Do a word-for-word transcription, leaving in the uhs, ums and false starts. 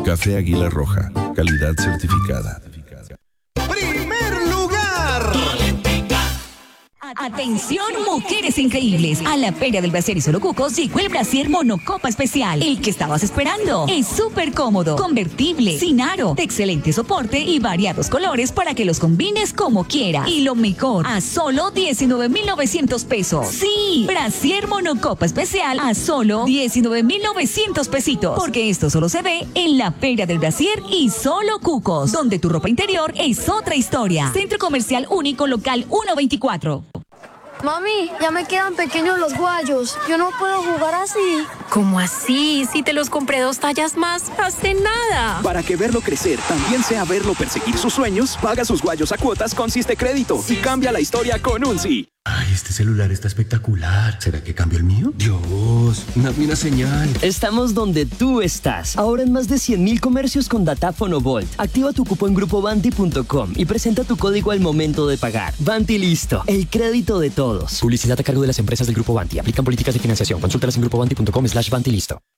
Café Águila Roja, calidad certificada. ¡Primer lugar! Atención, mujeres increíbles. A la Feria del Brasier y Solo Cucos llegó el Brasier Monocopa Especial. El que estabas esperando. Es súper cómodo, convertible, sin aro, de excelente soporte y variados colores para que los combines como quieras. Y lo mejor, a solo diecinueve mil novecientos pesos. Sí, Brasier Monocopa Especial a solo diecinueve mil novecientos pesitos. Porque esto solo se ve en la Feria del Brasier y Solo Cucos, donde tu ropa interior es otra historia. Centro Comercial Único Local ciento veinticuatro. Mami, ya me quedan pequeños los guayos. Yo no puedo jugar así. ¿Cómo así? Si te los compré dos tallas más hace nada. Para que verlo crecer también sea verlo perseguir sus sueños, paga sus guayos a cuotas con Siste Crédito y cambia la historia con un sí. Ay, este celular está espectacular. ¿Será que cambio el mío? Dios, una buena señal. Estamos donde tú estás. Ahora en más de cien mil comercios con Datáfono Volt. Activa tu cupo en grupo banti punto com y presenta tu código al momento de pagar. Banti listo. El crédito de todos. Publicidad a cargo de las empresas del Grupo Banti. Aplican políticas de financiación. Consúltalas en grupo banti punto com slash banti listo.